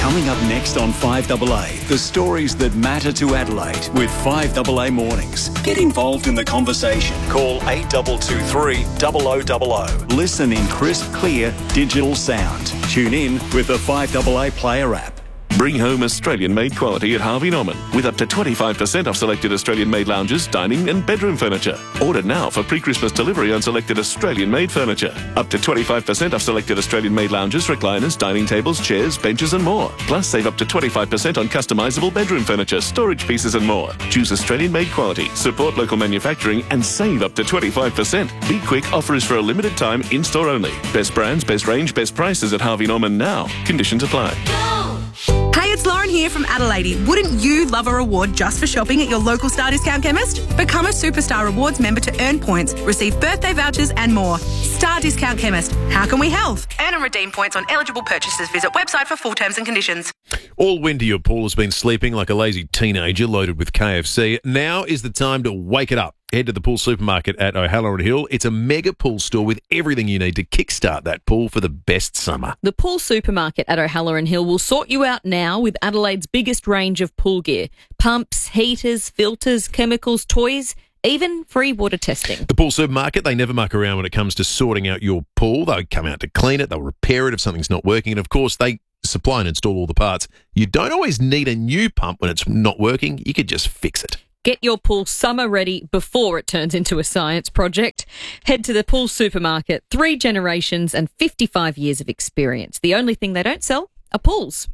Coming up next on 5AA, the stories that matter to Adelaide with 5AA Mornings. Get involved in the conversation. Call 8223 0000. Listen in crisp, clear, digital sound. Tune in with the 5AA Player app. Bring home Australian-made quality at Harvey Norman with up to 25% off selected Australian-made lounges, dining and bedroom furniture. Order now for pre-Christmas delivery on selected Australian-made furniture. Up to 25% off selected Australian-made lounges, recliners, dining tables, chairs, benches and more. Plus, save up to 25% on customisable bedroom furniture, storage pieces and more. Choose Australian-made quality, support local manufacturing and save up to 25%. Be quick, offer is for a limited time, in-store only. Best brands, best range, best prices at Harvey Norman now. Conditions apply. Hey, it's Lauren here from Adelaide. Wouldn't you love a reward just for shopping at your local Star Discount chemist? Become a Superstar Rewards member to earn points, receive birthday vouchers and more. Star Discount Chemist. How can we help? Earn and redeem points on eligible purchases. Visit website for full terms and conditions. All winter your pool has been sleeping like a lazy teenager loaded with KFC. Now is the time to wake it up. Head to the Pool Supermarket at O'Halloran Hill. It's a mega pool store with everything you need to kickstart that pool for the best summer. The Pool Supermarket at O'Halloran Hill will sort you out now with Adelaide's biggest range of pool gear. Pumps, heaters, filters, chemicals, toys, even free water testing. The Pool Supermarket, they never muck around when it comes to sorting out your pool. They'll come out to clean it, they'll repair it if something's not working, and of course they supply and install all the parts. You don't always need a new pump when it's not working. You could just fix it. Get your pool summer ready before it turns into a science project. Head to the Pool Supermarket. 3 generations and 55 years of experience. The only thing they don't sell are pools.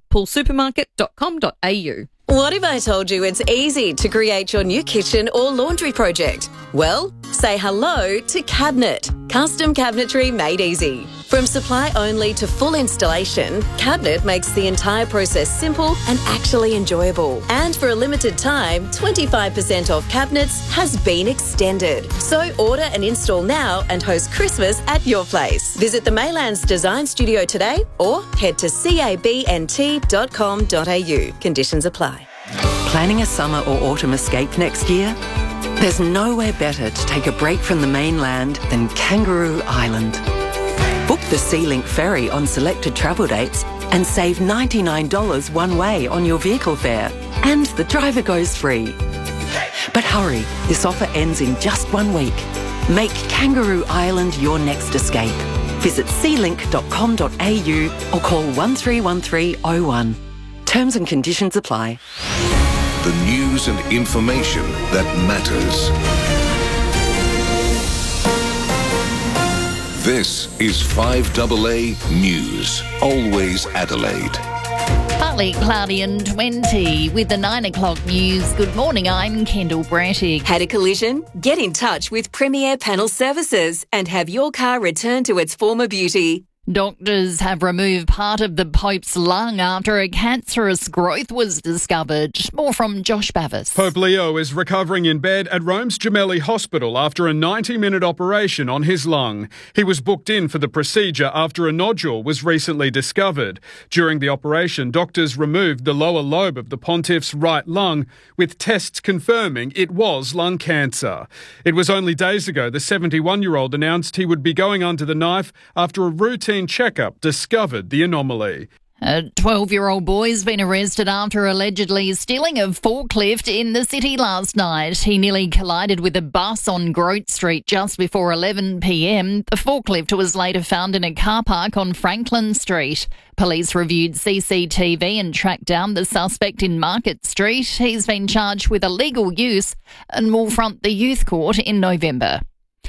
poolsupermarket.com.au. What if I told you it's easy to create your new kitchen or laundry project? Well, say hello to Cabinet. Custom cabinetry made easy. From supply only to full installation, Cabinet makes the entire process simple and actually enjoyable. And for a limited time, 25% off cabinets has been extended. So order and install now and host Christmas at your place. Visit the Maylands Design Studio today or head to cabnt.com.au. Conditions apply. Planning a summer or autumn escape next year? There's nowhere better to take a break from the mainland than Kangaroo Island. Book the SeaLink ferry on selected travel dates and save $99 one way on your vehicle fare. And the driver goes free. But hurry, this offer ends in just 1 week. Make Kangaroo Island your next escape. Visit sealink.com.au or call 131301. Terms and conditions apply. The news and information that matters. This is 5AA News. Always Adelaide. Partly cloudy and 20 with the 9 o'clock news. Good morning, I'm Kendall Brattig. Had a collision? Get in touch with Premier Panel Services and have your car returned to its former beauty. Doctors have removed part of the Pope's lung after a cancerous growth was discovered. More from Josh Bavis. Pope Leo is recovering in bed at Rome's Gemelli Hospital after a 90-minute operation on his lung. He was booked in for the procedure after a nodule was recently discovered. During the operation, doctors removed the lower lobe of the pontiff's right lung, with tests confirming it was lung cancer. It was only days ago the 71-year-old announced he would be going under the knife after a routine checkup discovered the anomaly. A 12-year-old boy has been arrested after allegedly stealing a forklift in the city last night. He nearly collided with a bus on Grote Street just before 11 p.m. The forklift was later found in a car park on Franklin Street. Police reviewed CCTV and tracked down the suspect in Market Street. He's been charged with illegal use and will front the youth court in November.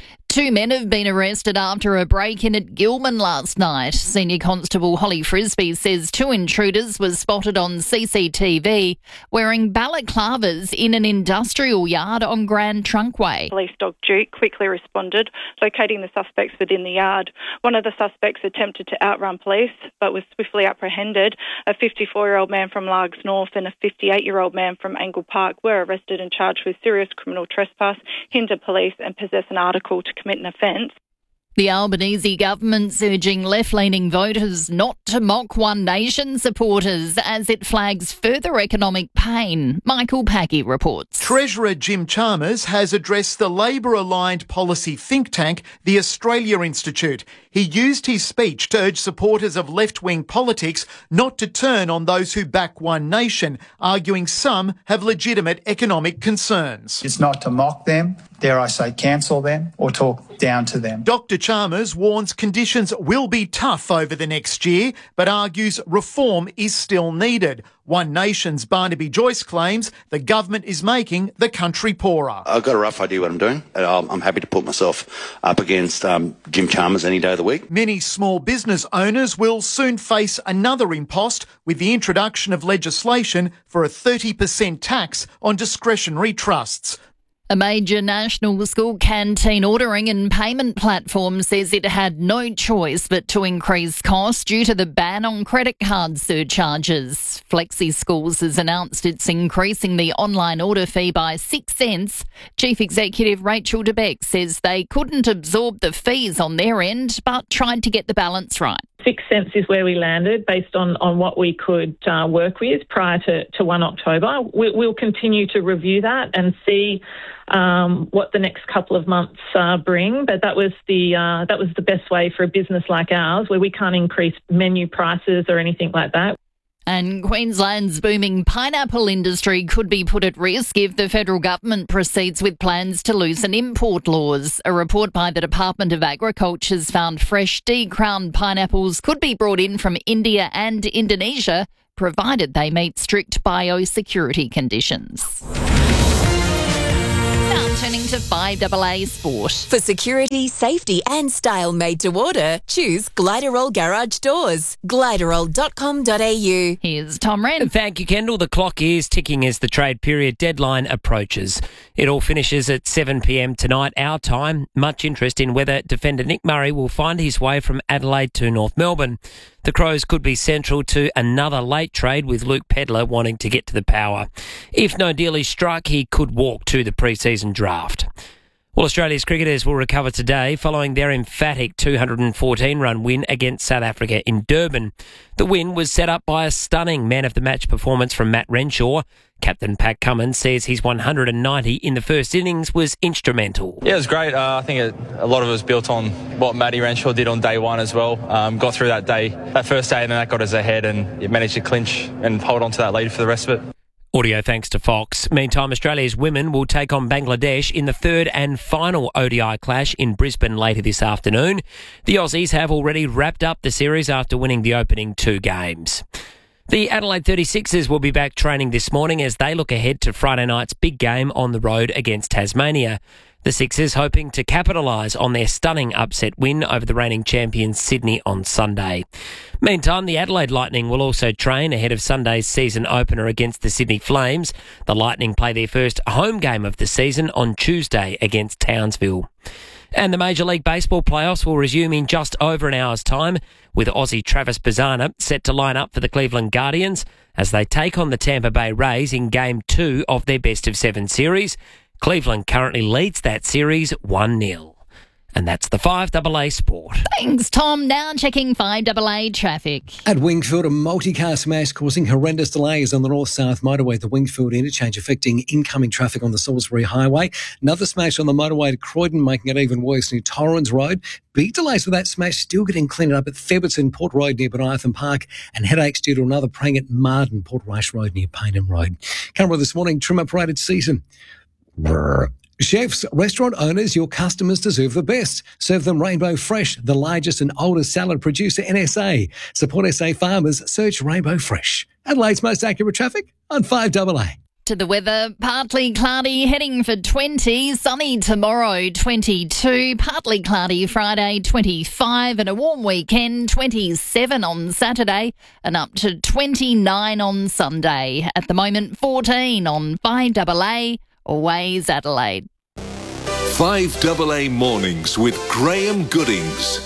2 men have been arrested after a break-in at Gilman last night. Senior Constable Holly Frisbee says 2 intruders were spotted on CCTV wearing balaclavas in an industrial yard on Grand Trunkway. Police dog Duke quickly responded, locating the suspects within the yard. One of the suspects attempted to outrun police, but was swiftly apprehended. A 54-year-old man from Largs North and a 58-year-old man from Angle Park were arrested and charged with serious criminal trespass, hinder police and possess an article to commit an offence. The Albanese government's urging left-leaning voters not to mock One Nation supporters as it flags further economic pain. Michael Paggy reports. Treasurer Jim Chalmers has addressed the Labor-aligned policy think tank, the Australia Institute. He used his speech to urge supporters of left-wing politics not to turn on those who back One Nation, arguing some have legitimate economic concerns. It's not to mock them, dare I say cancel them, or talk down to them. Dr Chalmers warns conditions will be tough over the next year, but argues reform is still needed. One Nation's Barnaby Joyce claims the government is making the country poorer. I've got a rough idea what I'm doing, and I'm happy to put myself up against Jim Chalmers any day of the week. Many small business owners will soon face another impost with the introduction of legislation for a 30% tax on discretionary trusts. A major national school canteen ordering and payment platform says it had no choice but to increase costs due to the ban on credit card surcharges. Flexi Schools has announced it's increasing the online order fee by 6 cents. Chief Executive Rachel DeBeck says they couldn't absorb the fees on their end, but tried to get the balance right. 6 cents is where we landed based on what we could work with prior to 1 October. We'll continue to review that and see what the next couple of months bring. But that was the best way for a business like ours, where we can't increase menu prices or anything like that. And Queensland's booming pineapple industry could be put at risk if the federal government proceeds with plans to loosen import laws. A report by the Department of Agriculture has found fresh decrowned pineapples could be brought in from India and Indonesia, provided they meet strict biosecurity conditions. Now turning to 5AA Sport. For security, safety and style made to order, choose Gliderol Garage Doors. Gliderol.com.au. Here's Tom Wren. Thank you, Kendall. The clock is ticking as the trade period deadline approaches. It all finishes at 7 p.m. tonight, our time. Much interest in whether defender Nick Murray will find his way from Adelaide to North Melbourne. The Crows could be central to another late trade, with Luke Pedlar wanting to get to the Power. If no deal is struck, he could walk to the pre-season draft. Well, Australia's cricketers will recover today following their emphatic 214-run win against South Africa in Durban. The win was set up by a stunning man-of-the-match performance from Matt Renshaw. Captain Pat Cummins says his 190 in the first innings was instrumental. Yeah, it was great. I think a lot of it was built on what Matty Renshaw did on day one as well. Got through that first day, and then that got us ahead, and it managed to clinch and hold on to that lead for the rest of it. Audio thanks to Fox. Meantime, Australia's women will take on Bangladesh in the third and final ODI clash in Brisbane later this afternoon. The Aussies have already wrapped up the series after winning the opening 2 games. The Adelaide 36ers will be back training this morning as they look ahead to Friday night's big game on the road against Tasmania. The Sixers hoping to capitalise on their stunning upset win over the reigning champions Sydney on Sunday. Meantime, the Adelaide Lightning will also train ahead of Sunday's season opener against the Sydney Flames. The Lightning play their first home game of the season on Tuesday against Townsville. And the Major League Baseball playoffs will resume in just over an hour's time, with Aussie Travis Bazzana set to line up for the Cleveland Guardians as they take on the Tampa Bay Rays in Game 2 of their best-of-7 series. Cleveland currently leads that series 1-0. And that's the 5AA Sport. Thanks, Tom. Now checking 5AA traffic. At Wingfield, a multi-car smash causing horrendous delays on the north-south motorway, the Wingfield interchange, affecting incoming traffic on the Salisbury Highway. Another smash on the motorway to Croydon, making it even worse near Torrens Road. Big delays with that smash still getting cleaned up at Theberton Port Road near Bonython Park, and headaches due to another praying at Marden Port Rice Road near Paynham Road. Camera this morning, trim operated season. Chefs, restaurant owners, your customers deserve the best. Serve them Rainbow Fresh, the largest and oldest salad producer in SA. Support SA farmers. Search Rainbow Fresh. Adelaide's most accurate traffic on 5AA. To the weather, partly cloudy, heading for 20, sunny tomorrow, 22, partly cloudy Friday, 25, and a warm weekend, 27 on Saturday, and up to 29 on Sunday. At the moment, 14 on 5AA. Always Adelaide. 5AA Mornings with Graham Goodings.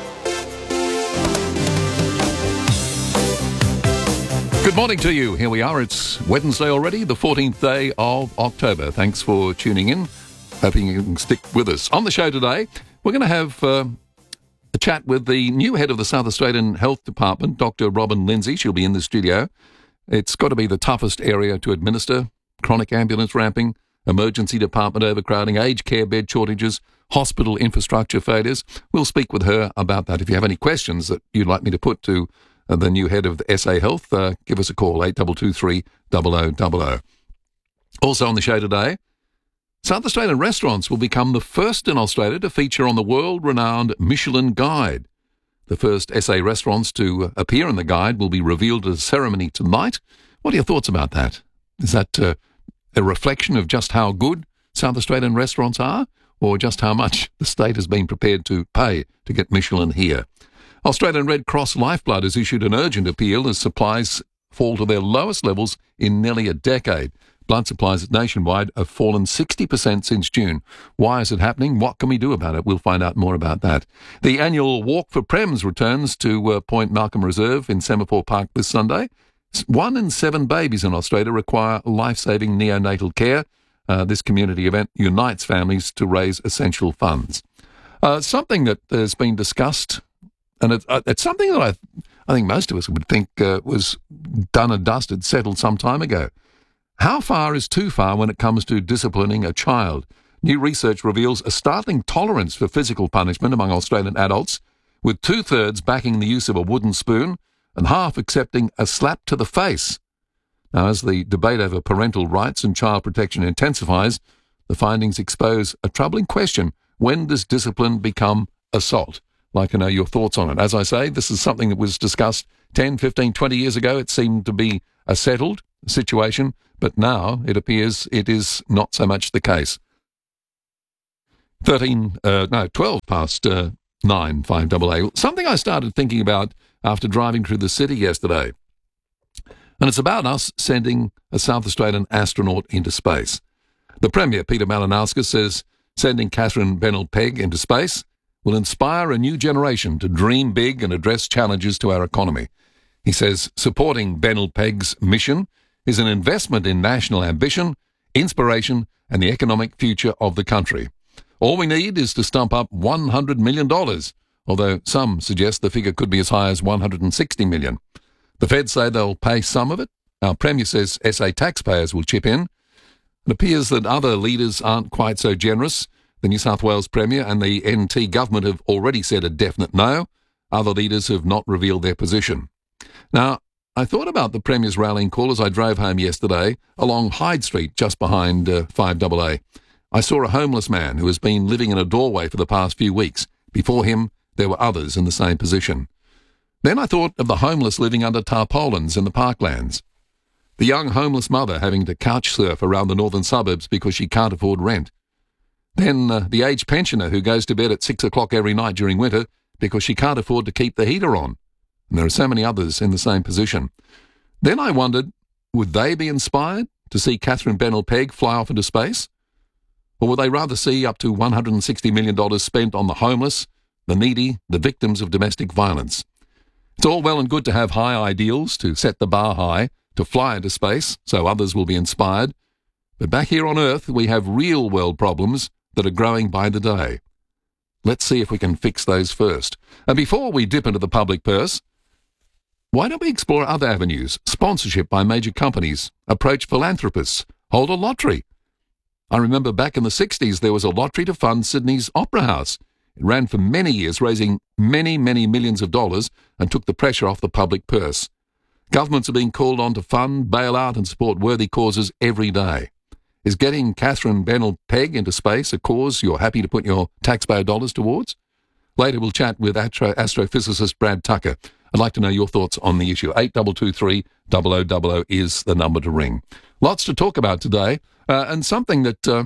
Good morning to you. Here we are. It's Wednesday already, the 14th day of October. Thanks for tuning in. Hoping you can stick with us. On the show today, we're going to have a chat with the new head of the South Australian Health Department, Dr. Robin Lindsay. She'll be in the studio. It's got to be the toughest area to administer. Chronic ambulance ramping, emergency department overcrowding, aged care bed shortages, hospital infrastructure failures. We'll speak with her about that. If you have any questions that you'd like me to put to the new head of the SA Health, give us a call, 8223 0000. Also on the show today, South Australian restaurants will become the first in Australia to feature on the world-renowned Michelin Guide. The first SA restaurants to appear in the guide will be revealed at a ceremony tonight. What are your thoughts about that? Is that a reflection of just how good South Australian restaurants are, or just how much the state has been prepared to pay to get Michelin here? Australian Red Cross Lifeblood has issued an urgent appeal as supplies fall to their lowest levels in nearly a decade. Blood supplies nationwide have fallen 60% since June. Why is it happening? What can we do about it? We'll find out more about that. The annual Walk for Prems returns to Point Malcolm Reserve in Semaphore Park this Sunday. 1 in 7 babies in Australia require life-saving neonatal care. This community event unites families to raise essential funds. Something that has been discussed, and it's something that I think most of us would think was done and dusted, settled some time ago. How far is too far when it comes to disciplining a child? New research reveals a startling tolerance for physical punishment among Australian adults, with 2/3 backing the use of a wooden spoon and half accepting a slap to the face. Now, as the debate over parental rights and child protection intensifies, the findings expose a troubling question: when does discipline become assault? I'd like to know your thoughts on it. As I say, this is something that was discussed 10, 15, 20 years ago. It seemed to be a settled situation, but now it appears it is not so much the case. 12 past 9, 5AA. Something I started thinking about after driving through the city yesterday. And it's about us sending a South Australian astronaut into space. The Premier, Peter Malinauskas, says sending Catherine Bennell-Pegg into space will inspire a new generation to dream big and address challenges to our economy. He says supporting Bennell-Pegg's mission is an investment in national ambition, inspiration, and the economic future of the country. All we need is to stump up $100 million, although some suggest the figure could be as high as $160 million. The Feds say they'll pay some of it. Our Premier says SA taxpayers will chip in. It appears that other leaders aren't quite so generous. The New South Wales Premier and the NT government have already said a definite no. Other leaders have not revealed their position. Now, I thought about the Premier's rallying call as I drove home yesterday along Hyde Street just behind 5AA. I saw a homeless man who has been living in a doorway for the past few weeks. Before him, there were others in the same position. Then I thought of the homeless living under tarpaulins in the parklands. The young homeless mother having to couch surf around the northern suburbs because she can't afford rent. Then the aged pensioner who goes to bed at 6 o'clock every night during winter because she can't afford to keep the heater on. And there are so many others in the same position. Then I wondered, would they be inspired to see Catherine Bennell-Pegg fly off into space? Or would they rather see up to $160 million spent on the homeless, the needy, the victims of domestic violence? It's all well and good to have high ideals, to set the bar high, to fly into space so others will be inspired. But back here on Earth, we have real-world problems that are growing by the day. Let's see if we can fix those first. And before we dip into the public purse, why don't we explore other avenues? Sponsorship by major companies, approach philanthropists, hold a lottery. I remember back in the 60s there was a lottery to fund Sydney's Opera House. It ran for many years, raising many, many millions of dollars and took the pressure off the public purse. Governments are being called on to fund, bail out and support worthy causes every day. Is getting Catherine Bennell-Pegg into space a cause you're happy to put your taxpayer dollars towards? Later we'll chat with astrophysicist Brad Tucker. I'd like to know your thoughts on the issue. 8223 0000 is the number to ring. Lots to talk about today, and something that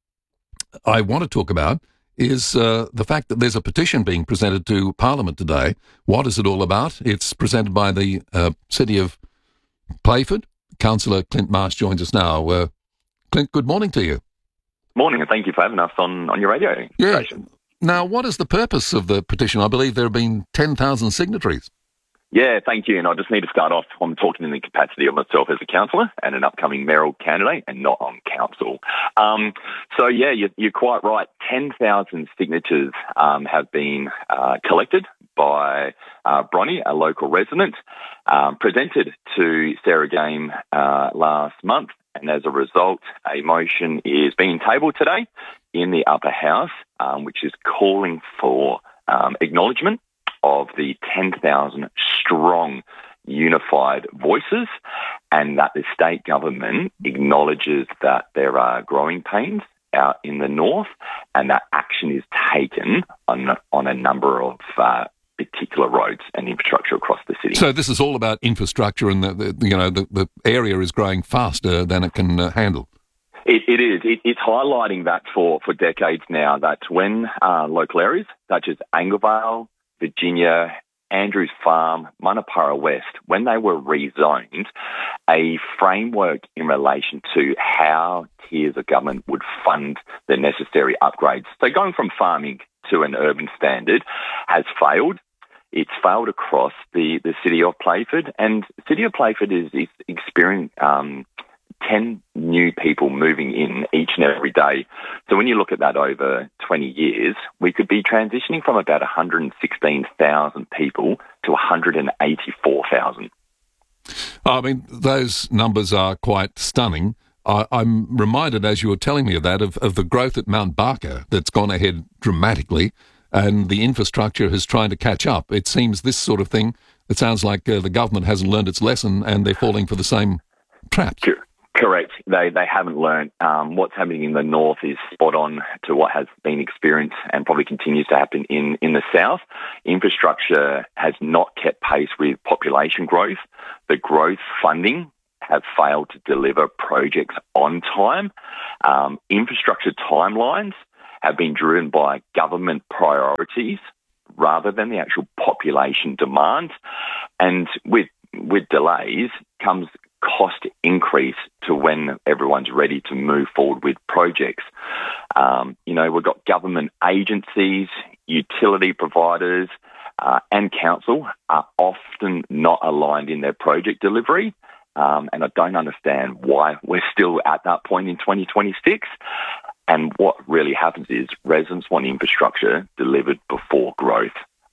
I want to talk about is the fact that there's a petition being presented to Parliament today. What is it all about? It's presented by the City of Playford. Councillor Clint Marsh joins us now. Clint, good morning to you. Morning, and thank you for having us on your radio station. Now, what is the purpose of the petition? I believe there have been 10,000 signatories. Yeah, thank you. And I just need to start off, I'm talking in the capacity of myself as a councillor and an upcoming mayoral candidate and not on council. So, yeah, you're quite right. 10,000 signatures have been collected by Bronnie, a local resident, presented to Sarah Game last month. and as a result, a motion is being tabled today in the upper house, which is calling for acknowledgement of the 10,000 strong unified voices, and that the state government acknowledges that there are growing pains out in the north, and that action is taken on a number of particular roads and infrastructure across the city. So this is all about infrastructure, and the area is growing faster than it can handle. It is. It's highlighting that for decades now, that when local areas such as Anglevale, Virginia, Andrews Farm, Manapara West, when they were rezoned, a framework in relation to how tiers of government would fund the necessary upgrades. So going from farming to an urban standard has failed. It's failed across the city of Playford, and the city of Playford is experiencing 10 new people moving in each and every day. So when you look at that over 20 years, we could be transitioning from about 116,000 people to 184,000. I mean, those numbers are quite stunning. I'm reminded, as you were telling me of that, of the growth at Mount Barker that's gone ahead dramatically, and the infrastructure has tried to catch up. It seems this sort of thing, it sounds like the government hasn't learned its lesson and they're falling for the same trap. Sure. Correct. They haven't learned. What's happening in the north is spot on to what has been experienced and probably continues to happen in the south. Infrastructure has not kept pace with population growth. The growth funding have failed to deliver projects on time. Infrastructure timelines have been driven by government priorities rather than the actual population demand. And with delays comes cost increase to when everyone's ready to move forward with projects. We've got government agencies, utility providers, and council are often not aligned in their project delivery. And I don't understand why we're still at that point in 2026. And what really happens is residents want infrastructure delivered before growth.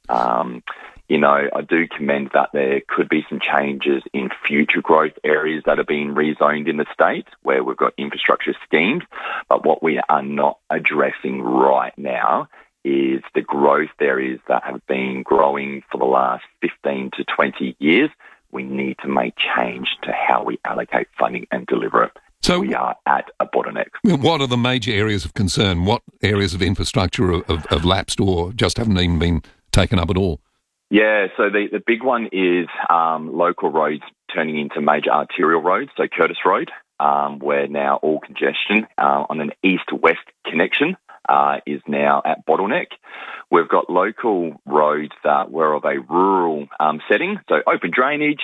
I do commend that there could be some changes in future growth areas that are being rezoned in the state where we've got infrastructure schemes. But what we are not addressing right now is the growth areas that have been growing for the last 15 to 20 years. We need to make change to how we allocate funding and deliver it. So we are at a bottleneck. What are the major areas of concern? What areas of infrastructure have lapsed or just haven't even been taken up at all? Yeah, so the big one is local roads turning into major arterial roads. So Curtis Road, where now all congestion on an east-west connection is now at bottleneck. We've got local roads that were of a rural setting, so open drainage,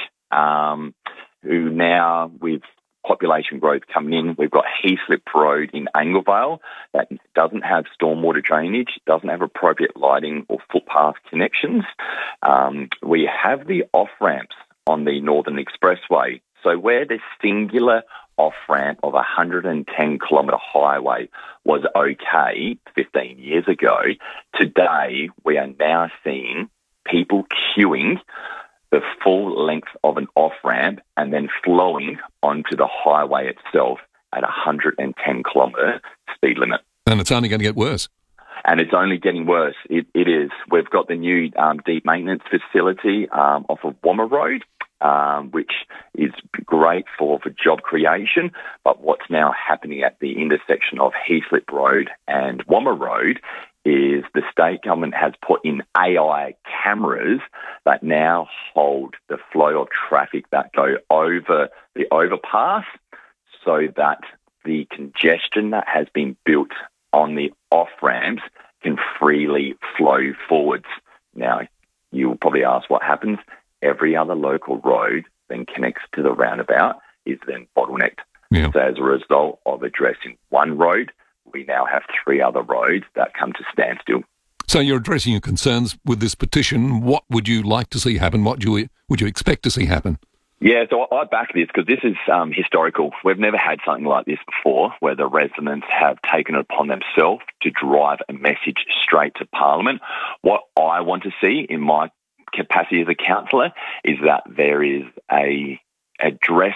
who now with population growth coming in, we've got Heaslip Road in Anglevale that doesn't have stormwater drainage, doesn't have appropriate lighting or footpath connections. We have the off-ramps on the Northern Expressway. So where the singular off-ramp of a 110-kilometre highway was okay 15 years ago, today we are now seeing people queuing the full length of an off-ramp and then flowing onto the highway itself at 110-kilometre speed limit. And it's only going to get worse. And it's only getting worse. It is. We've got the new deep maintenance facility off of Wommer Road, which is great for job creation. But what's now happening at the intersection of Heaslip Road and Wommer Road is the state government has put in AI cameras that now hold the flow of traffic that go over the overpass so that the congestion that has been built on the off-ramps can freely flow forwards. Now, you'll probably ask what happens. Every other local road then connects to the roundabout is then bottlenecked. Yeah. So as a result of addressing one road, we now have 3 other roads that come to standstill. So you're addressing your concerns with this petition. What would you like to see happen? What would you expect to see happen? Yeah, so I back this because this is historical. We've never had something like this before where the residents have taken it upon themselves to drive a message straight to Parliament. What I want to see in my capacity as a councillor is that there is a address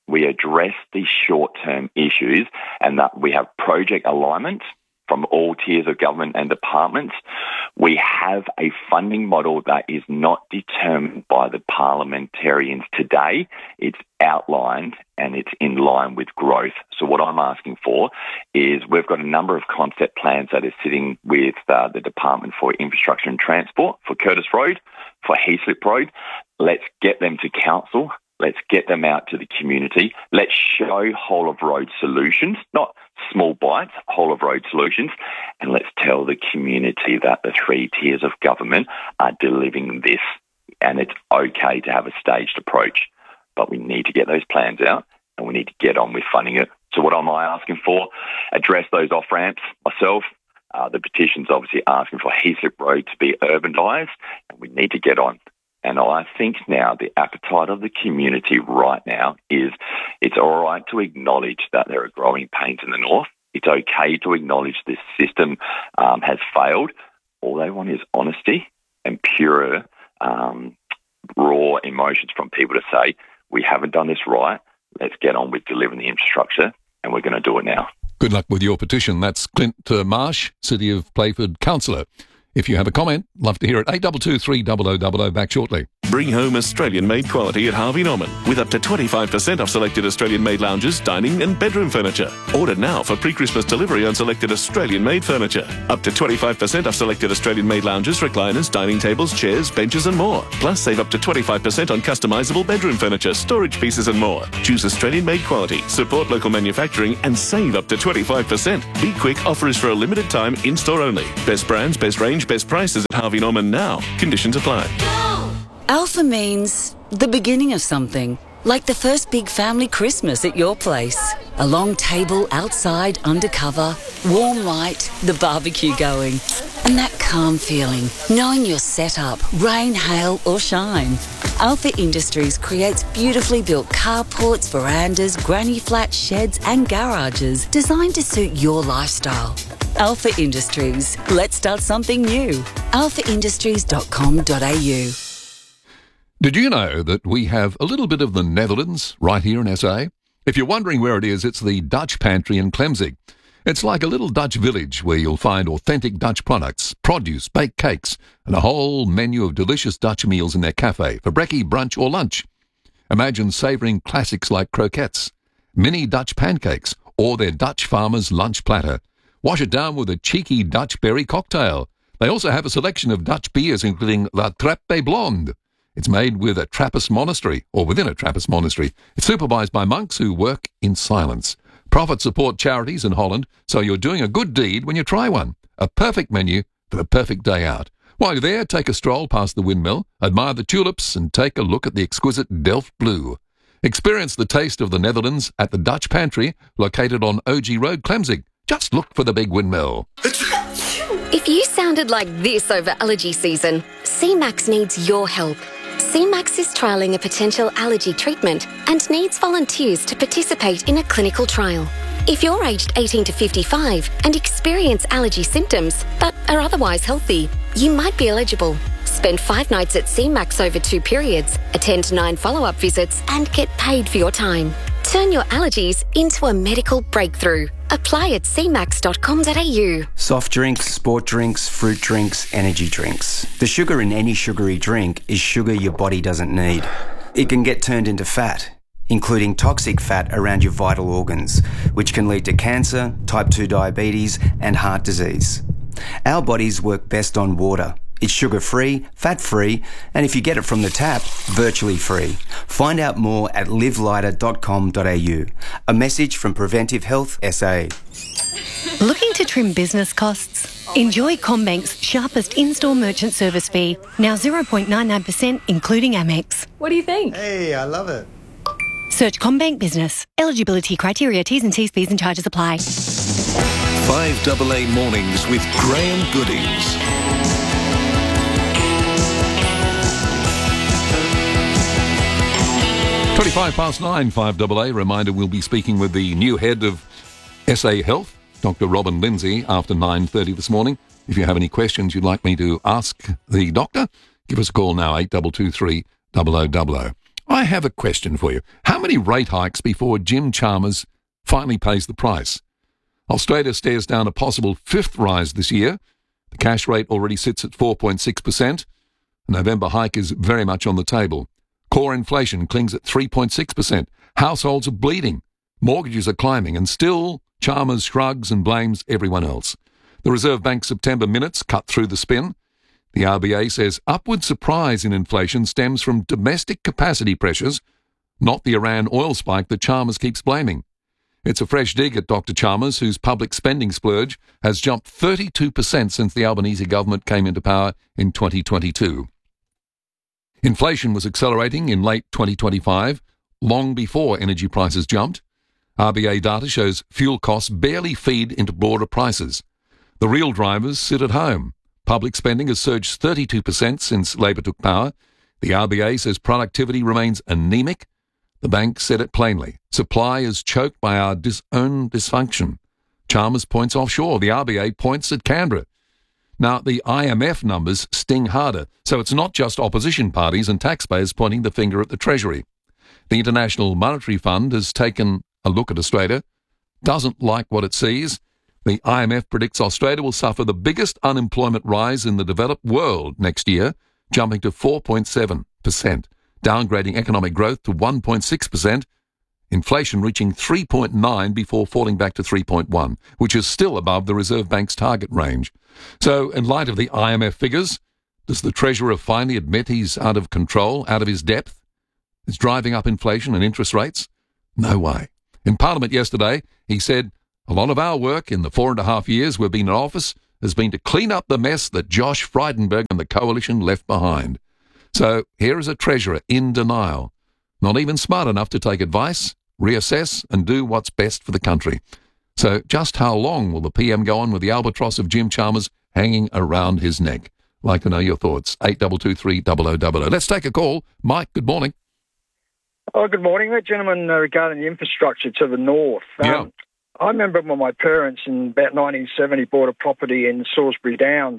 we address these short-term issues and that we have project alignment from all tiers of government and departments. We have a funding model that is not determined by the parliamentarians today. It's outlined and it's in line with growth. So what I'm asking for is we've got a number of concept plans that are sitting with the Department for Infrastructure and Transport for Curtis Road, for Heaslip Road. Let's get them to council. Let's get them out to the community. Let's show whole of road solutions, not small bites, whole of road solutions. And let's tell the community that the three tiers of government are delivering this. And it's okay to have a staged approach, but we need to get those plans out and we need to get on with funding it. So what am I asking for? Address those off-ramps myself. The petition's obviously asking for Heaslip Road to be urbanised, and we need to get on. And I think now the appetite of the community right now is it's all right to acknowledge that there are growing pains in the north. It's okay to acknowledge this system has failed. All they want is honesty and pure, raw emotions from people to say, we haven't done this right. Let's get on with delivering the infrastructure, and we're going to do it now. Good luck with your petition. That's Clint Marsh, City of Playford Councillor. If you have a comment, love to hear it. 8223 0000, back shortly. Bring home Australian-made quality at Harvey Norman with up to 25% off selected Australian-made lounges, dining and bedroom furniture. Order now for pre-Christmas delivery on selected Australian-made furniture. Up to 25% off selected Australian-made lounges, recliners, dining tables, chairs, benches and more. Plus, save up to 25% on customisable bedroom furniture, storage pieces and more. Choose Australian-made quality, support local manufacturing and save up to 25%. Be quick, offer is for a limited time, in-store only. Best brands, best range, best prices at Harvey Norman now. Conditions apply. Alpha means the beginning of something, like the first big family Christmas at your place. A long table outside, undercover, warm light, the barbecue going, and that calm feeling, knowing you're set up, rain, hail or shine. Alpha Industries creates beautifully built carports, verandas, granny flats, sheds and garages designed to suit your lifestyle. Alpha Industries. Let's start something new. alphaindustries.com.au. Did you know that we have a little bit of the Netherlands right here in SA? If you're wondering where it is, it's the Dutch Pantry in Klemzig. It's like a little Dutch village where you'll find authentic Dutch products, produce, baked cakes, and a whole menu of delicious Dutch meals in their cafe for brekkie, brunch or lunch. Imagine savouring classics like croquettes, mini Dutch pancakes, or their Dutch farmer's lunch platter. Wash it down with a cheeky Dutch berry cocktail. They also have a selection of Dutch beers, including La Trappe Blonde. It's made with a Trappist monastery, or within a Trappist monastery. It's supervised by monks who work in silence. Profit support charities in Holland, so you're doing a good deed when you try one. A perfect menu for the perfect day out. While you're there, take a stroll past the windmill, admire the tulips, and take a look at the exquisite Delft Blue. Experience the taste of the Netherlands at the Dutch Pantry, located on OG Road, Klemzig. Just look for the big windmill. If you sounded like this over allergy season, CMAX needs your help. CMAX is trialling a potential allergy treatment and needs volunteers to participate in a clinical trial. If you're aged 18 to 55 and experience allergy symptoms but are otherwise healthy, you might be eligible. Spend 5 nights at CMAX over 2 periods, attend 9 follow-up visits and get paid for your time. Turn your allergies into a medical breakthrough. Apply at cmax.com.au. Soft drinks, sport drinks, fruit drinks, energy drinks. The sugar in any sugary drink is sugar your body doesn't need. It can get turned into fat, including toxic fat around your vital organs, which can lead to cancer, type 2 diabetes, and heart disease. Our bodies work best on water. It's sugar-free, fat-free, and if you get it from the tap, virtually free. Find out more at livelighter.com.au. A message from Preventive Health SA. Looking to trim business costs? Enjoy CommBank's sharpest in-store merchant service fee, now 0.99%, including Amex. What do you think? Hey, I love it. Search CommBank Business. Eligibility criteria, T's and C's, fees and charges apply. 5AA Mornings with Graham Goodings. $25:09, 5AA. Reminder, we'll be speaking with the new head of SA Health, Dr. Robin Lindsay, after 9:30 this morning. If you have any questions you'd like me to ask the doctor, give us a call now, 8223 0000. I have a question for you. How many rate hikes before Jim Chalmers finally pays the price? Australia stares down a possible fifth rise this year. The cash rate already sits at 4.6%. The November hike is very much on the table. Core inflation clings at 3.6%. Households are bleeding. Mortgages are climbing, and still Chalmers shrugs and blames everyone else. The Reserve Bank's September minutes cut through the spin. The RBA says upward surprise in inflation stems from domestic capacity pressures, not the Iran oil spike that Chalmers keeps blaming. It's a fresh dig at Dr. Chalmers, whose public spending splurge has jumped 32% since the Albanese government came into power in 2022. Inflation was accelerating in late 2025, long before energy prices jumped. RBA data shows fuel costs barely feed into broader prices. The real drivers sit at home. Public spending has surged 32% since Labor took power. The RBA says productivity remains anemic. The bank said it plainly. Supply is choked by our own dysfunction. Chalmers points offshore. The RBA points at Canberra. Now, the IMF numbers sting harder, so it's not just opposition parties and taxpayers pointing the finger at the Treasury. The International Monetary Fund has taken a look at Australia, doesn't like what it sees. The IMF predicts Australia will suffer the biggest unemployment rise in the developed world next year, jumping to 4.7%, downgrading economic growth to 1.6%, inflation reaching 3.9 before falling back to 3.1, which is still above the Reserve Bank's target range. So, in light of the IMF figures, does the Treasurer finally admit he's out of control, out of his depth? It's driving up inflation and interest rates? No way. In Parliament yesterday, he said, a lot of our work in the 4.5 years we've been in office has been to clean up the mess that Josh Frydenberg and the Coalition left behind. So here is a Treasurer in denial, not even smart enough to take advice, reassess and do what's best for the country. So just how long will the PM go on with the albatross of Jim Chalmers hanging around his neck? I'd like to know your thoughts. 8223 0000. Let's take a call. Mike, good morning. Oh, good morning. That gentleman regarding the infrastructure to the north. I remember when my parents in about 1970 bought a property in Salisbury Downs,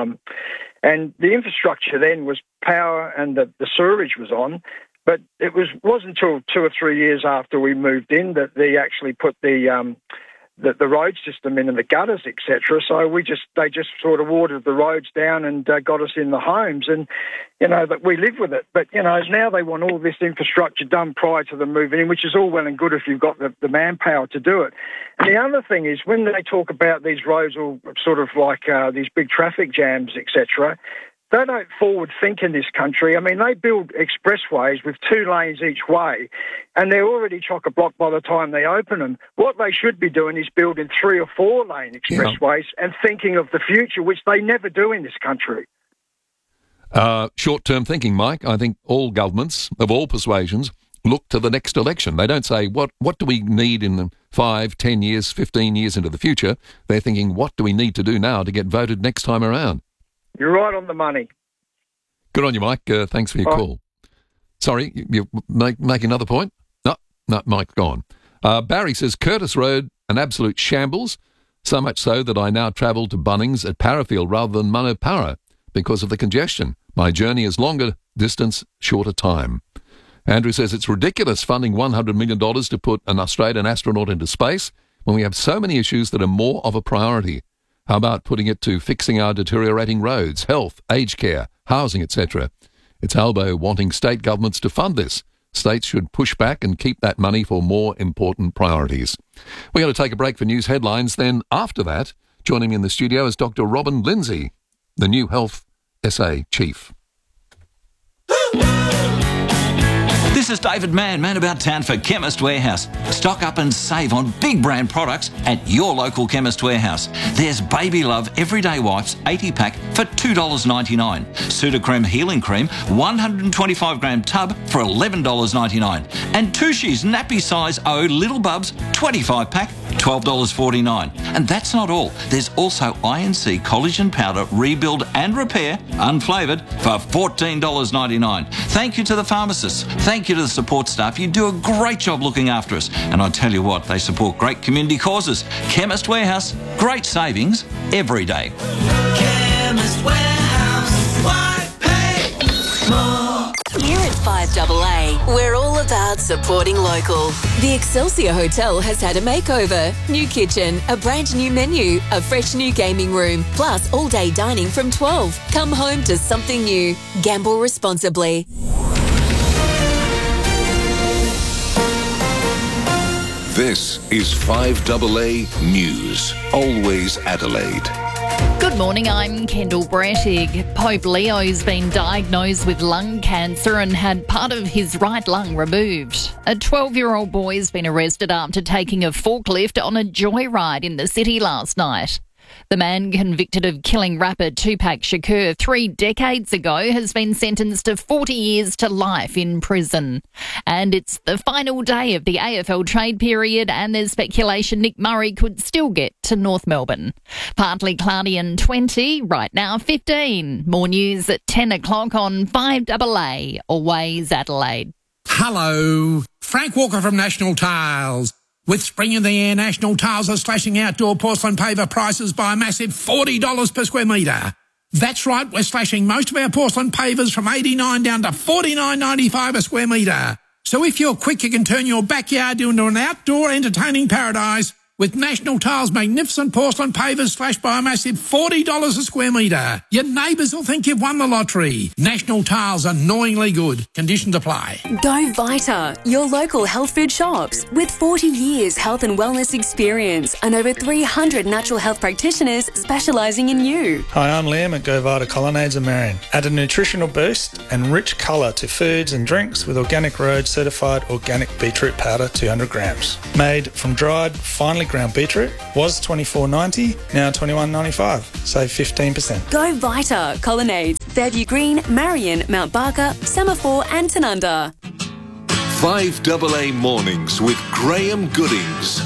and the infrastructure then was power and the sewerage was on, but it wasn't until 2 or 3 years after we moved in that they actually put the road system in and the gutters, etc. So they just sort of watered the roads down and got us in the homes, and that we live with it. But now they want all this infrastructure done prior to them moving in, which is all well and good if you've got the manpower to do it. And the other thing is when they talk about these roads, all sort of like these big traffic jams, etc. They don't forward think in this country. I mean, they build expressways with 2 lanes each way, and they're already chock-a-block by the time they open them. What they should be doing is building 3 or 4 lane expressways and thinking of the future, which they never do in this country. Short-term thinking, Mike. I think all governments of all persuasions look to the next election. They don't say, what do we need in the 5, 10 years, 15 years into the future? They're thinking, what do we need to do now to get voted next time around? You're right on the money. Good on you, Mike. Thanks for your call. Sorry, you make another point? No, Mike, gone. Barry says, Curtis Road, an absolute shambles, so much so that I now travel to Bunnings at Parafield rather than Manapara because of the congestion. My journey is longer distance, shorter time. Andrew says, it's ridiculous funding $100 million to put an Australian astronaut into space when we have so many issues that are more of a priority. How about putting it to fixing our deteriorating roads, health, aged care, housing, etc.? It's Albo wanting state governments to fund this. States should push back and keep that money for more important priorities. We're going to take a break for news headlines. Then after that, joining me in the studio is Dr. Robin Lindsay, the new Health SA Chief. This is David Mann About Town for Chemist Warehouse. Stock up and save on big brand products at your local Chemist Warehouse. There's Baby Love Everyday Wipes 80-pack for $2.99. Sudocrem Healing Cream 125-gram tub for $11.99. And Tushy's Nappy Size O Little Bubs 25-pack, $12.49. And that's not all. There's also INC Collagen Powder Rebuild and Repair, unflavoured, for $14.99. Thank you to the pharmacists. Thank you to the support staff. You do a great job looking after us. And I tell you what, they support great community causes. Chemist Warehouse, great savings every day. Chemist Warehouse, why pay more? Here at 5AA. We're all about supporting local. The Excelsior Hotel has had a makeover. New kitchen, a brand new menu, a fresh new gaming room, plus all-day dining from 12. Come home to something new. Gamble responsibly. This is 5AA News. Always Adelaide. Good morning, I'm Kendall Brettig. Pope Leo's been diagnosed with lung cancer and had part of his right lung removed. A 12-year-old boy has been arrested after taking a forklift on a joyride in the city last night. The man convicted of killing rapper Tupac Shakur 3 decades ago has been sentenced to 40 years to life in prison. And it's the final day of the AFL trade period and there's speculation Nick Murray could still get to North Melbourne. Partly cloudy and 20, right now 15. More news at 10 o'clock on 5AA, Always Adelaide. Hello, Frank Walker from National Tiles. With spring in the air, National Tiles are slashing outdoor porcelain paver prices by a massive $40 per square metre. That's right, we're slashing most of our porcelain pavers from $89 down to $49.95 a square metre. So if you're quick, you can turn your backyard into an outdoor entertaining paradise with National Tiles' magnificent porcelain pavers slashed by a massive $40 a square metre. Your neighbours will think you've won the lottery. National Tiles, annoyingly good. Conditions apply. Go Vita, your local health food shops. With 40 years health and wellness experience and over 300 natural health practitioners specialising in you. Hi, I'm Liam at Go Vita Colonnades in Marion. Add a nutritional boost and rich colour to foods and drinks with Organic Road certified organic beetroot powder 200 grams. Made from dried, finely ground beetroot. Was $24.90, now $21.95. Save 15%. Go Vita, Colonnades, Fairview Green, Marion, Mount Barker, Semaphore and Tanunda. 5AA Mornings with Graham Goodings.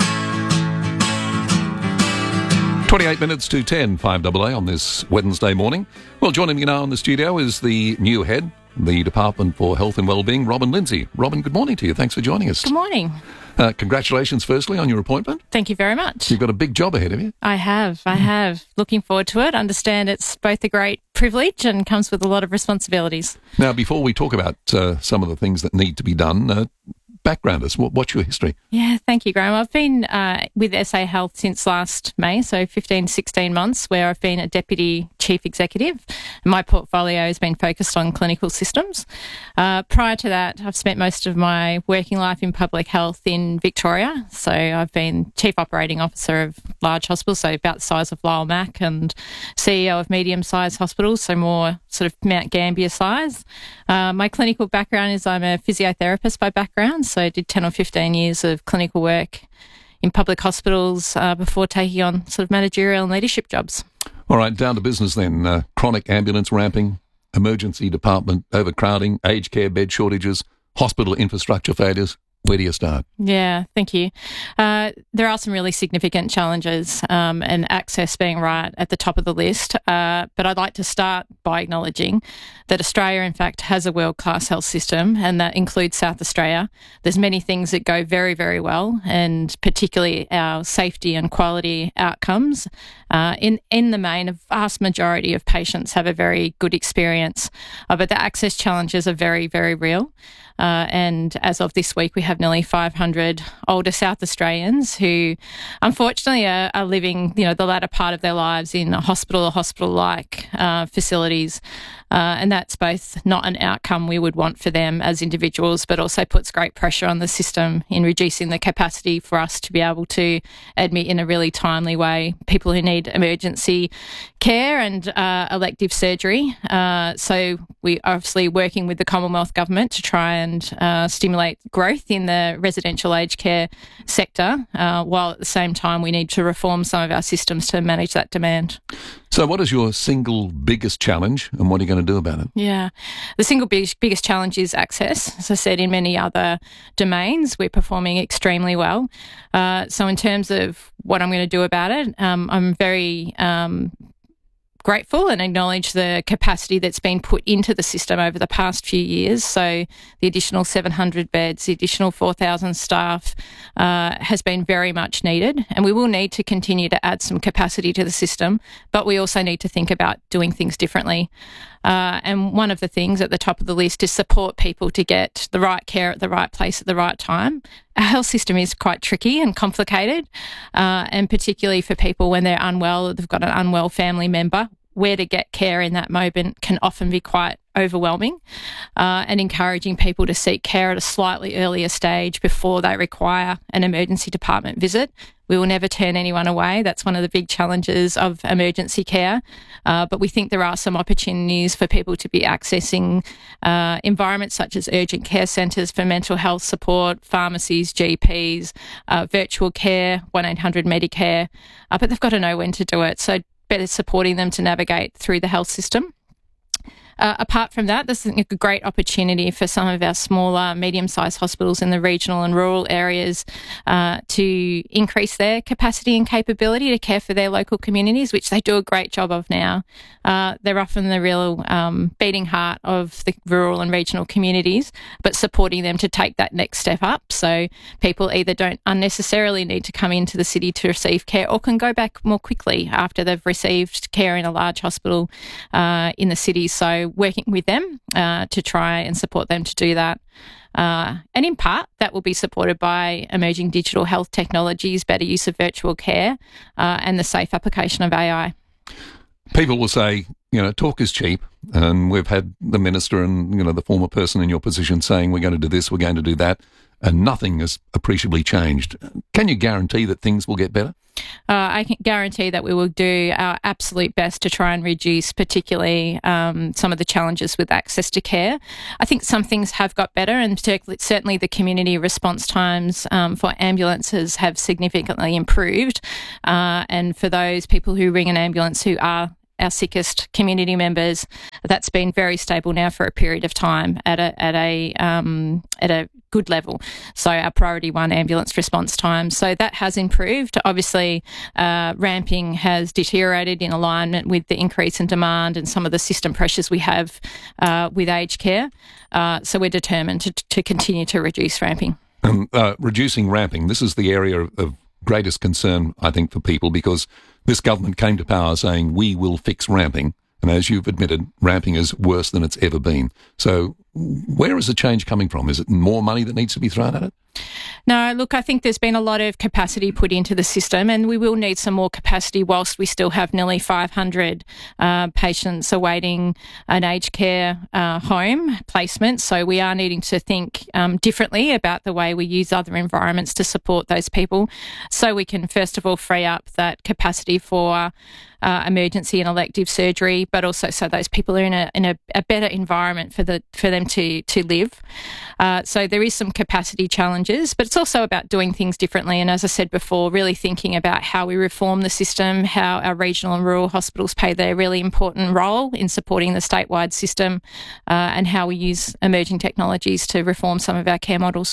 28 minutes to 10, 5AA on this Wednesday morning. Well, joining me now in the studio is the new head, the Department for Health and Wellbeing, Robin Lindsay. Robin, good morning to you. Thanks for joining us. Good morning. Congratulations, firstly, on your appointment. Thank you very much. You've got a big job ahead of you. I have. Looking forward to it. Understand it's both a great privilege and comes with a lot of responsibilities. Now, before we talk about some of the things that need to be done, background us. What's your history? Yeah, thank you, Graham. I've been with SA Health since last May, so 15, 16 months, where I've been a Deputy Chief Executive. And my portfolio has been focused on clinical systems. Prior to that, I've spent most of my working life in public health in Victoria. So I've been Chief Operating Officer of large hospitals, so about the size of Lyle Mac, and CEO of medium-sized hospitals, so more sort of Mount Gambier size. My clinical background is I'm a physiotherapist by background, so I did 10 or 15 years of clinical work in public hospitals before taking on sort of managerial and leadership jobs. All right, down to business then. Chronic ambulance ramping, emergency department overcrowding, aged care bed shortages, hospital infrastructure failures. Where do you start? Yeah, thank you. There are some really significant challenges, and access being right at the top of the list. But I'd like to start by acknowledging that Australia, in fact, has a world-class health system, and that includes South Australia. There's many things that go very, very well, and particularly our safety and quality outcomes. In the main, a vast majority of patients have a very good experience, but the access challenges are very, very real. And as of this week, we have nearly 500 older South Australians who, unfortunately, are living, the latter part of their lives in a hospital or hospital-like facilities. And that's both not an outcome we would want for them as individuals, but also puts great pressure on the system in reducing the capacity for us to be able to admit in a really timely way people who need emergency care and elective surgery. So we are obviously working with the Commonwealth Government to try and stimulate growth in the residential aged care sector, while at the same time we need to reform some of our systems to manage that demand. So what is your single biggest challenge and what are you going to do about it? Yeah, the single biggest challenge is access. As I said, in many other domains, we're performing extremely well. So in terms of what I'm going to do about it, I'm very grateful and acknowledge the capacity that's been put into the system over the past few years. So the additional 700 beds, the additional 4,000 staff has been very much needed, and we will need to continue to add some capacity to the system, but we also need to think about doing things differently. And one of the things at the top of the list is support people to get the right care at the right place at the right time. Our health system is quite tricky and complicated, and particularly for people when they're unwell, they've got an unwell family member, where to get care in that moment can often be quite overwhelming, and encouraging people to seek care at a slightly earlier stage before they require an emergency department visit. We will never turn anyone away. That's one of the big challenges of emergency care. But we think there are some opportunities for people to be accessing environments such as urgent care centres for mental health support, pharmacies, GPs, virtual care, 1800 Medicare. But they've got to know when to do it. So better supporting them to navigate through the health system. Apart from that, this is a great opportunity for some of our smaller, medium-sized hospitals in the regional and rural areas to increase their capacity and capability to care for their local communities, which they do a great job of now. They're often the real beating heart of the rural and regional communities, but supporting them to take that next step up. So people either don't unnecessarily need to come into the city to receive care or can go back more quickly after they've received care in a large hospital in the city. So working with them to try and support them to do that. And in part, that will be supported by emerging digital health technologies, better use of virtual care, and the safe application of AI. People will say, talk is cheap, and we've had the minister and, the former person in your position saying we're going to do this, we're going to do that, and nothing has appreciably changed. Can you guarantee that things will get better? I can guarantee that we will do our absolute best to try and reduce particularly some of the challenges with access to care. I think some things have got better, and certainly the community response times for ambulances have significantly improved. And for those people who ring an ambulance who are our sickest community members, that's been very stable now for a period of time at a good level. So our priority 1 ambulance response time. So that has improved. Obviously, ramping has deteriorated in alignment with the increase in demand and some of the system pressures we have with aged care. So we're determined to continue to reduce ramping. Reducing ramping, this is the area of greatest concern, I think, for people, because this government came to power saying we will fix ramping. And as you've admitted, ramping is worse than it's ever been. So where is the change coming from? Is it more money that needs to be thrown at it? No, look, I think there's been a lot of capacity put into the system, and we will need some more capacity whilst we still have nearly 500 patients awaiting an aged care home placement. So we are needing to think differently about the way we use other environments to support those people, so we can first of all free up that capacity for emergency and elective surgery, but also so those people are in a better environment for them to live. So there is some capacity challenges, but it's also about doing things differently. And as I said before, really thinking about how we reform the system, how our regional and rural hospitals play their really important role in supporting the statewide system, and how we use emerging technologies to reform some of our care models.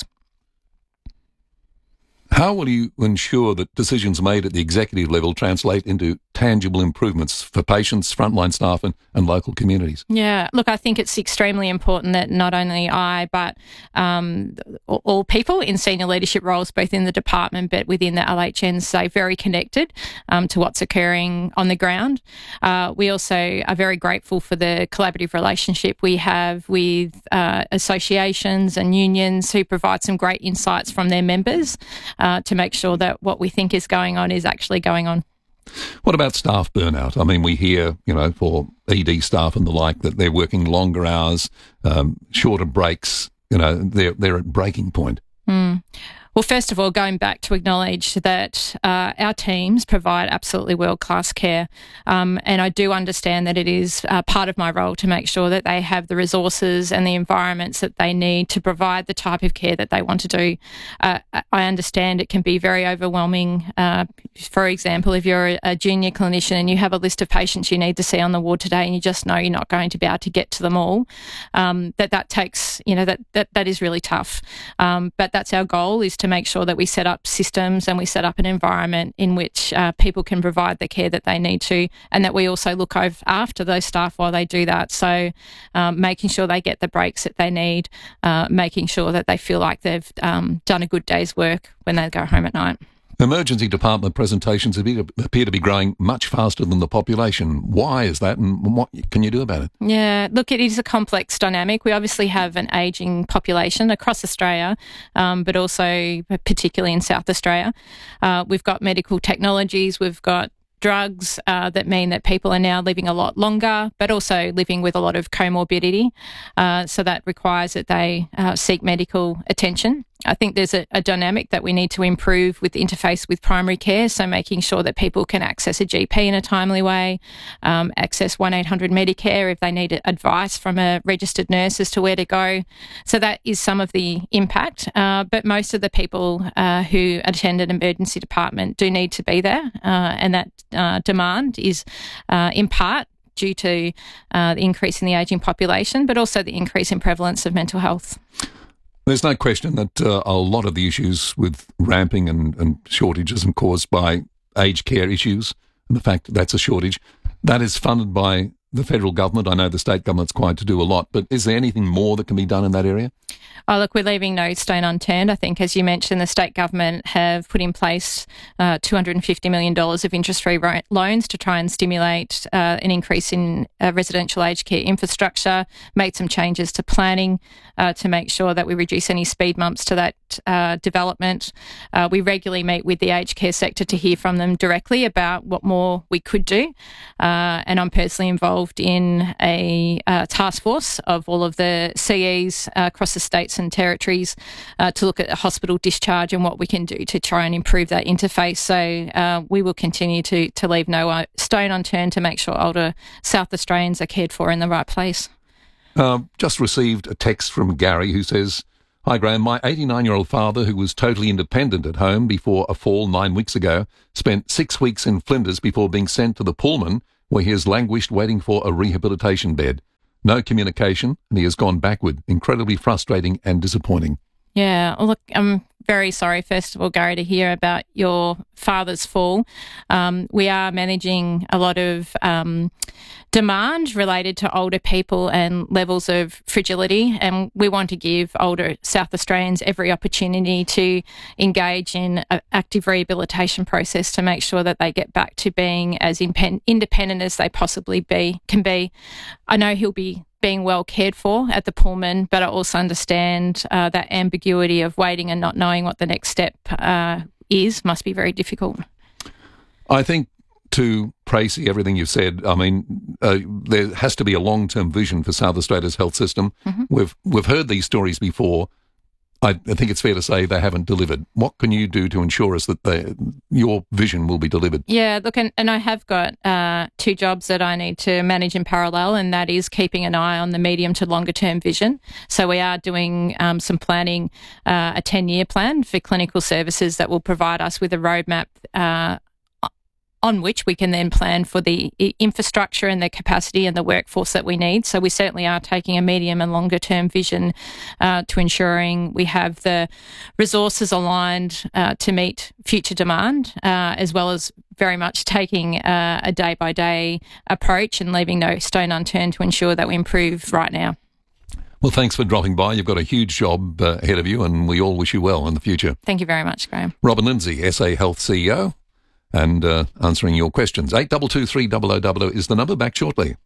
How will you ensure that decisions made at the executive level translate into tangible improvements for patients, frontline staff and local communities? Yeah, look, I think it's extremely important that not only I, but all people in senior leadership roles, both in the department but within the LHN, stay very connected to what's occurring on the ground. We also are very grateful for the collaborative relationship we have with associations and unions who provide some great insights from their members to make sure that what we think is going on is actually going on. What about staff burnout? I mean, we hear, for ED staff and the like, that they're working longer hours, shorter breaks, they're at breaking point. Well, first of all, going back to acknowledge that our teams provide absolutely world-class care, and I do understand that it is part of my role to make sure that they have the resources and the environments that they need to provide the type of care that they want to do. I understand it can be very overwhelming. For example, if you're a junior clinician and you have a list of patients you need to see on the ward today and you just know you're not going to be able to get to them all, that takes, that is really tough. But that's our goal, is to make sure that we set up systems and we set up an environment in which people can provide the care that they need to, and that we also look after those staff while they do that. So making sure they get the breaks that they need, making sure that they feel like they've done a good day's work when they go home at night. Emergency department presentations appear to be growing much faster than the population. Why is that, and what can you do about it? Yeah, look, it is a complex dynamic. We obviously have an ageing population across Australia, but also particularly in South Australia. We've got medical technologies, we've got drugs that mean that people are now living a lot longer, but also living with a lot of comorbidity. So that requires that they seek medical attention. I think there's a dynamic that we need to improve with the interface with primary care, so making sure that people can access a GP in a timely way, access 1-800 Medicare if they need advice from a registered nurse as to where to go. So that is some of the impact. But most of the people who attend an emergency department do need to be there, and that demand is in part due to the increase in the ageing population, but also the increase in prevalence of mental health. There's no question that a lot of the issues with ramping and shortages are caused by aged care issues, and the fact that that's a shortage. That is funded by the federal government. I know the state government's required to do a lot, but is there anything more that can be done in that area? Oh, look, we're leaving no stone unturned. I think, as you mentioned, the state government have put in place $250 million of interest-free loans to try and stimulate an increase in residential aged care infrastructure, made some changes to planning to make sure that we reduce any speed bumps to that development. We regularly meet with the aged care sector to hear from them directly about what more we could do. And I'm personally involved in a task force of all of the CEs across the states and territories to look at hospital discharge and what we can do to try and improve that interface. So we will continue to leave no stone unturned to make sure older South Australians are cared for in the right place. Just received a text from Gary who says, "Hi Graham, my 89-year-old father, who was totally independent at home before a fall 9 weeks ago, spent 6 weeks in Flinders before being sent to the Pullman, where he has languished waiting for a rehabilitation bed. No communication, and he has gone backward. Incredibly frustrating and disappointing." Yeah, look, I'm very sorry, first of all, Gary, to hear about your father's fall. We are managing a lot of demand related to older people and levels of fragility, and we want to give older South Australians every opportunity to engage in an active rehabilitation process to make sure that they get back to being as independent as they possibly can be. I know he'll be being well cared for at the Pullman, but I also understand that ambiguity of waiting and not knowing what the next step must be very difficult. I think, to Tracy, everything you've said, I mean, there has to be a long-term vision for South Australia's health system. Mm-hmm. We've heard these stories before. I think it's fair to say they haven't delivered. What can you do to ensure us that your vision will be delivered? Yeah, look, and I have got 2 jobs that I need to manage in parallel, and that is keeping an eye on the medium to longer term vision. So we are doing some planning, a 10-year plan for clinical services that will provide us with a roadmap on which we can then plan for the infrastructure and the capacity and the workforce that we need. So we certainly are taking a medium and longer term vision to ensuring we have the resources aligned to meet future demand, as well as very much taking a day-by-day approach and leaving no stone unturned to ensure that we improve right now. Well, thanks for dropping by. You've got a huge job ahead of you, and we all wish you well in the future. Thank you very much, Graham. Robin Lindsay, SA Health CEO, and answering your questions. 8223 is the number. Back shortly.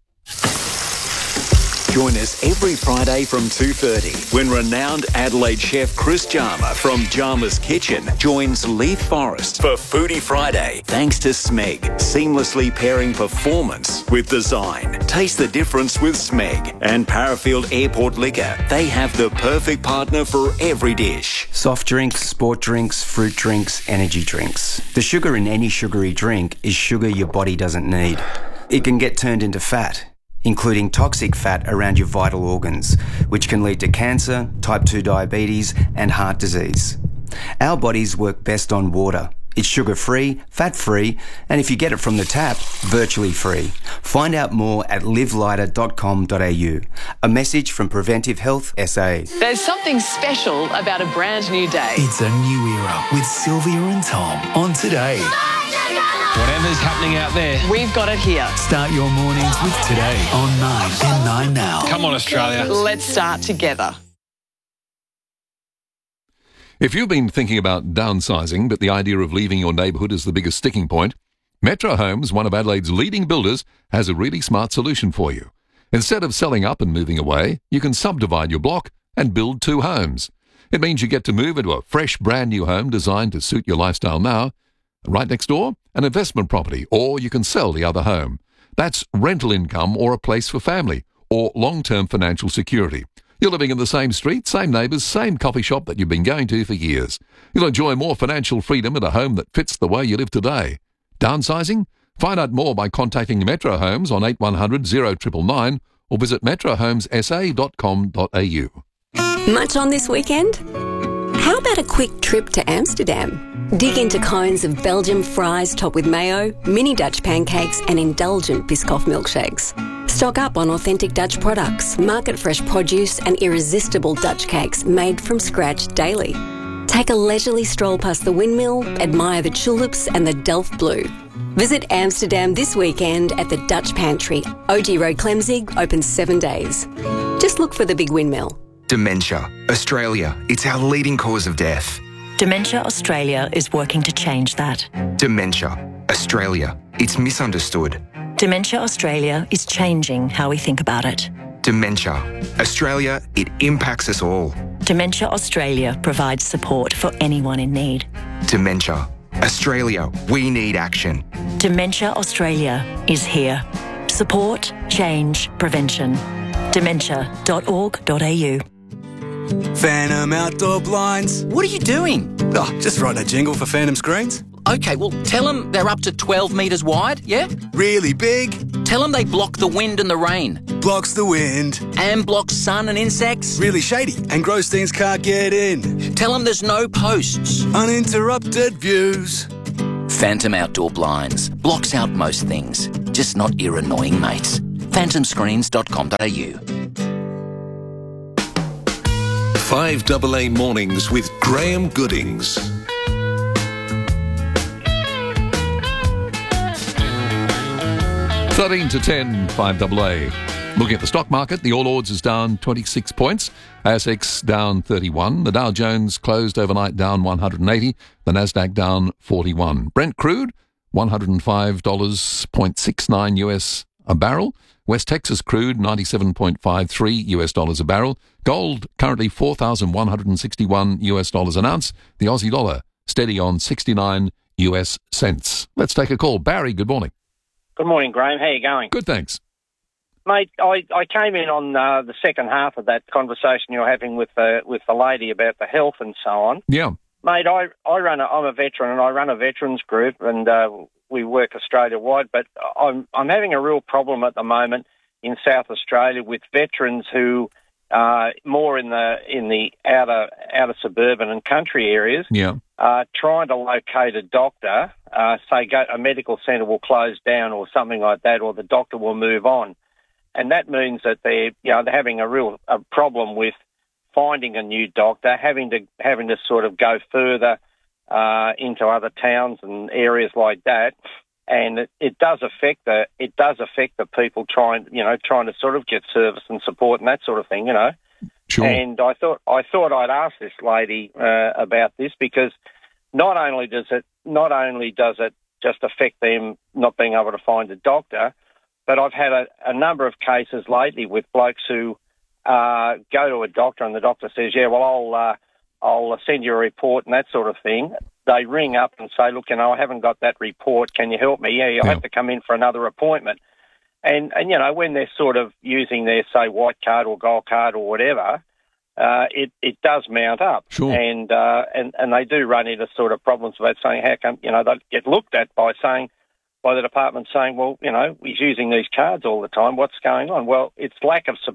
Join us every Friday from 2:30 when renowned Adelaide chef Chris Jarma from Jarma's Kitchen joins Leith Forrest for Foodie Friday. Thanks to Smeg, seamlessly pairing performance with design. Taste the difference with Smeg and Parafield Airport Liquor. They have the perfect partner for every dish. Soft drinks, sport drinks, fruit drinks, energy drinks. The sugar in any sugary drink is sugar your body doesn't need. It can get turned into fat, including toxic fat around your vital organs, which can lead to cancer, type 2 diabetes, and heart disease. Our bodies work best on water. It's sugar-free, fat-free, and if you get it from the tap, virtually free. Find out more at livelighter.com.au. A message from Preventive Health SA. There's something special about a brand new day. It's a new era with Sylvia and Tom on Today. Whatever's happening out there, we've got it here. Start your mornings with Today on 9 and 9 Now. Come on, Australia. Let's start together. If you've been thinking about downsizing, but the idea of leaving your neighbourhood is the biggest sticking point, Metro Homes, one of Adelaide's leading builders, has a really smart solution for you. Instead of selling up and moving away, you can subdivide your block and build 2 homes. It means you get to move into a fresh, brand new home designed to suit your lifestyle now. Right next door, an investment property, or you can sell the other home. That's rental income or a place for family, or long-term financial security. You're living in the same street, same neighbours, same coffee shop that you've been going to for years. You'll enjoy more financial freedom in a home that fits the way you live today. Downsizing? Find out more by contacting Metro Homes on 8100 0999 or visit metrohomesa.com.au. Much on this weekend? How about a quick trip to Amsterdam? Dig into cones of Belgian fries topped with mayo, mini Dutch pancakes and indulgent Biscoff milkshakes. Stock up on authentic Dutch products, market-fresh produce and irresistible Dutch cakes made from scratch daily. Take a leisurely stroll past the windmill, admire the tulips and the Delft Blue. Visit Amsterdam this weekend at the Dutch Pantry, OG Road, Clemzig, open 7 days. Just look for the big windmill. Dementia. Australia. It's our leading cause of death. Dementia Australia is working to change that. Dementia. Australia. It's misunderstood. Dementia Australia is changing how we think about it. Dementia. Australia, it impacts us all. Dementia Australia provides support for anyone in need. Dementia. Australia, we need action. Dementia Australia is here. Support, change, prevention. Dementia.org.au. Phantom Outdoor Blinds. What are you doing? Oh, just writing a jingle for Phantom Screens. Okay, well, tell them they're up to 12 metres wide, yeah? Really big. Tell them they block the wind and the rain. Blocks the wind. And blocks sun and insects. Really shady, and Grossteins can't get in. Tell them there's no posts. Uninterrupted views. Phantom Outdoor Blinds. Blocks out most things, just not your annoying mates. phantomscreens.com.au. 5AA Mornings with Graham Goodings. $13 to 10, 5AA. Looking at the stock market, the All Ords is down 26 points. ASX down 31. The Dow Jones closed overnight down 180. The Nasdaq down 41. Brent crude, $105.69 US a barrel. West Texas crude, $97.53 US dollars a barrel. Gold currently $4,161 US dollars an ounce. The Aussie dollar steady on 69 US cents. Let's take a call. Barry, good morning. Good morning, Graham. How are you going? Good, thanks. Mate, I came in on the second half of that conversation you were having with the lady about the health and so on. Yeah. Mate, I'm a veteran and I run a veterans group and we work Australia-wide, but I'm having a real problem at the moment in South Australia with veterans who more in the outer suburban and country areas. Yeah. Trying to locate a doctor, say a medical centre will close down or something like that, or the doctor will move on, and that means that they're having a problem with finding a new doctor, having to sort of go further into other towns and areas like that, and it does affect the people trying to sort of get service and support and that sort of thing, Sure. And I thought I'd ask this lady about this because not only does it just affect them not being able to find a doctor, but I've had a number of cases lately with blokes who go to a doctor and the doctor says, yeah, well, I'll send you a report and that sort of thing. They ring up and say, look, I haven't got that report. Can you help me? Yeah, you'll have to come in for another appointment. And when they're sort of using their, say, white card or gold card or whatever, it does mount up. Sure. And they do run into sort of problems about saying, how come, they get looked at by the department saying, well, he's using these cards all the time. What's going on? Well, it's lack of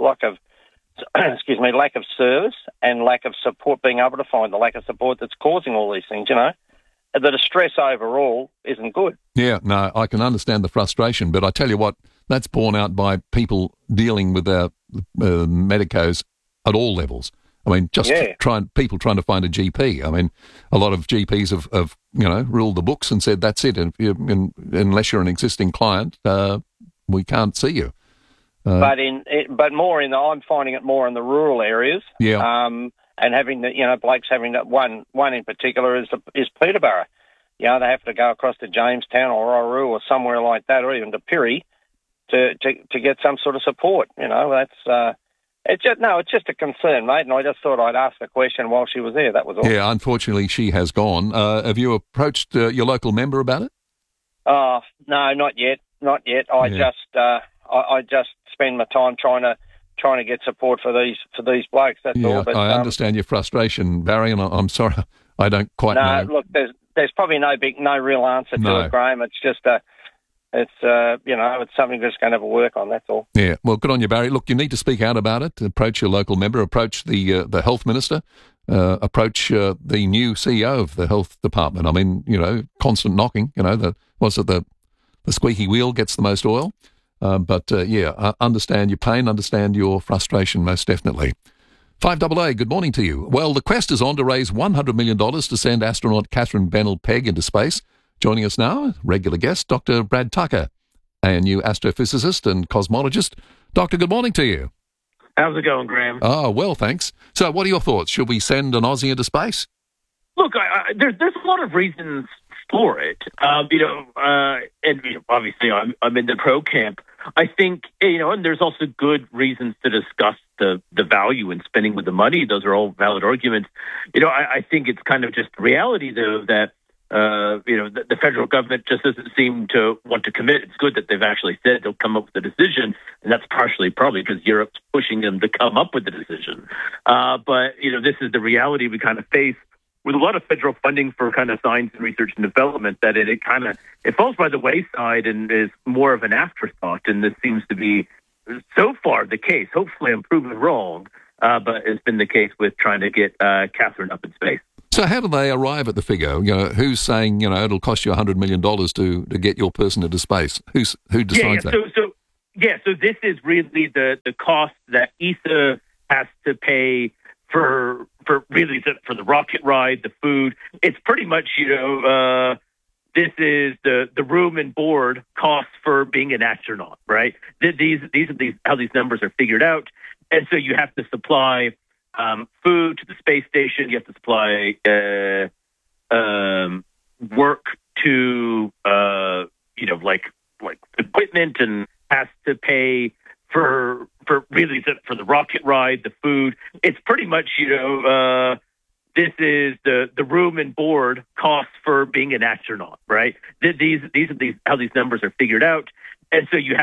service and lack of support, being able to find the lack of support that's causing all these things, The distress overall isn't good. Yeah, no, I can understand the frustration, but I tell you what, that's borne out by people dealing with their medicos at all levels. I mean, people trying to find a GP. I mean, a lot of GPs have ruled the books and said that's it. And unless you're an existing client, we can't see you. I'm finding it more in the rural areas. Yeah. and having blokes having that one in particular is Peterborough. They have to go across to Jamestown or Orroo or somewhere like that, or even to Pirrie to get some sort of support. That's it's just a concern, mate. And I just thought I'd ask the question while she was there. That was all. Yeah, unfortunately, she has gone. Have you approached your local member about it? Oh no, not yet. I just spend my time trying to get support for these blokes. That's all. But, I understand your frustration, Barry, and I'm sorry, I don't quite know. No, look, there's probably no real answer to it, Graham. It's just it's something that's going to have a work on. That's all. Yeah, well, good on you, Barry. Look, you need to speak out about it. Approach your local member. Approach the health minister. Approach the new CEO of the health department. I mean, constant knocking. The squeaky wheel gets the most oil. Understand your pain, understand your frustration, most definitely. 5AA, good morning to you. Well, the quest is on to raise $100 million to send astronaut Catherine Bennell-Pegg into space. Joining us now, regular guest, Dr. Brad Tucker, ANU astrophysicist and cosmologist. Doctor, good morning to you. How's it going, Graham? Oh, well, thanks. So what are your thoughts? Should we send an Aussie into space? Look, there's a lot of reasons for it. Obviously I'm in the pro camp. I think, and there's also good reasons to discuss the value in spending with the money. Those are all valid arguments. I think it's kind of just reality, though, that the federal government just doesn't seem to want to commit. It's good that they've actually said they'll come up with a decision, and that's partially probably because Europe's pushing them to come up with a decision. But this is the reality we kind of face with a lot of federal funding for kind of science and research and development, that it falls by the wayside and is more of an afterthought. And this seems to be so far the case. Hopefully I'm proven wrong, but it's been the case with trying to get Catherine up in space. So how do they arrive at the figure? Who's saying, it'll cost you $100 million to get your person into space? Who decides that? So this is really the cost that ESA has to pay for the rocket ride, the food. It's pretty much, this is the room and board costs for being an astronaut, right? These are how these numbers are figured out. And so you have to supply food to the space station. You have to supply work to like equipment, and has to pay for the rocket ride, the food. It's pretty much this is the room and board costs for being an astronaut, right? These are how these numbers are figured out. And so you have